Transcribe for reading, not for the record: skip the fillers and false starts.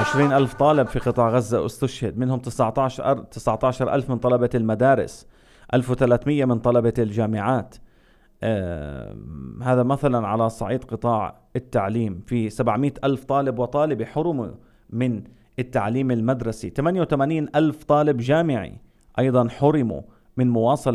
20 ألف طالب في قطاع غزة استشهد، منهم 19 ألف من طلبة المدارس، 1300 من طلبة الجامعات. هذا مثلا على صعيد قطاع التعليم. في 700 ألف طالب وطالبة حرموا من التعليم المدرسي، 88 ألف طالب جامعي أيضا حرموا من مواصلة